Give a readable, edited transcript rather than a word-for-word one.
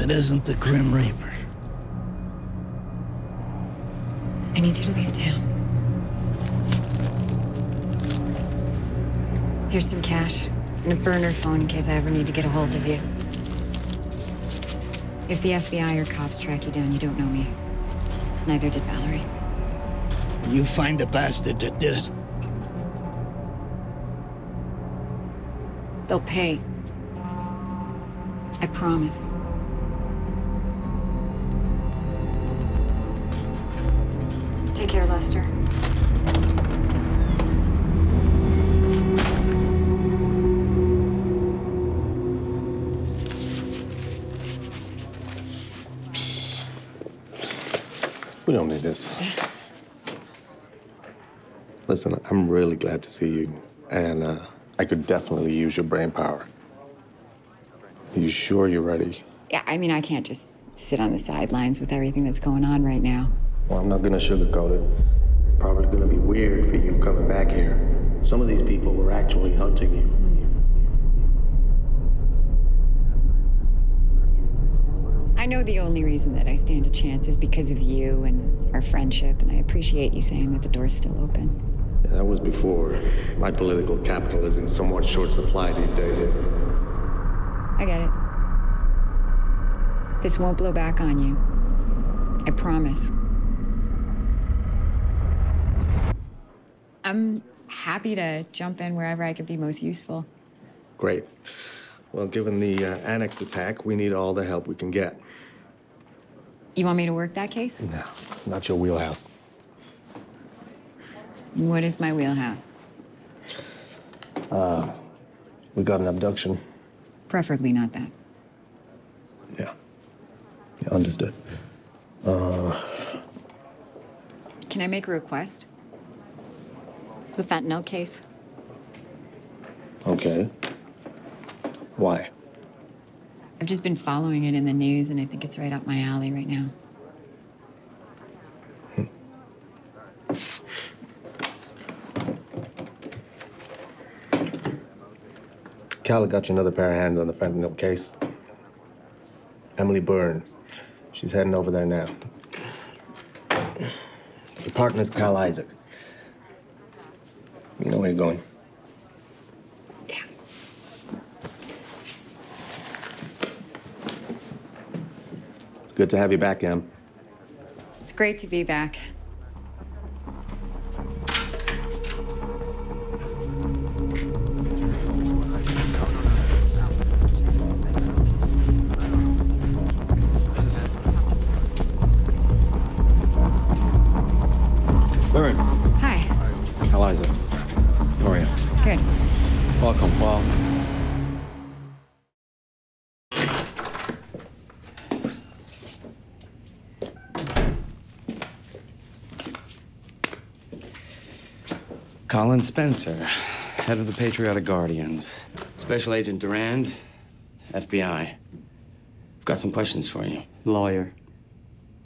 It isn't the Grim Reaper. I need you to leave town. Here's some cash and a burner phone in case I ever need to get a hold of you. If the FBI or cops track you down, you don't know me. Neither did Valerie. You find the bastard that did it. They'll pay. I promise. Take care, Lester. We don't need this. Listen, I'm really glad to see you, and I could definitely use your brain power. Are you sure you're ready? Yeah, I mean, I can't just sit on the sidelines with everything that's going on right now. Well, I'm not gonna sugarcoat it. It's probably gonna be weird for you coming back here. Some of these people were actually hunting you. I know the only reason that I stand a chance is because of you and our friendship, and I appreciate you saying that the door's still open. Yeah, that was before. My political capital is in somewhat short supply these days. I get it. This won't blow back on you. I promise. I'm happy to jump in wherever I could be most useful. Great. Well, given the Annex attack, we need all the help we can get. You want me to work that case? No, it's not your wheelhouse. What is my wheelhouse? We got an abduction. Preferably not that. Yeah. Yeah, understood. Can I make a request? The fentanyl case. Okay. Why? I've just been following it in the news, and I think it's right up my alley right now. Cal got you another pair of hands on the fentanyl case. Emily Byrne. She's heading over there now. Your partner's Cal Isaac. You know where you're going. Yeah. It's good to have you back, Em. It's great to be back. Byrne. Hi. Eliza. How are you? Good. Welcome. Well, Colin Spencer, head of the Patriotic Guardians. Special Agent Durand, FBI. I've got some questions for you. Lawyer.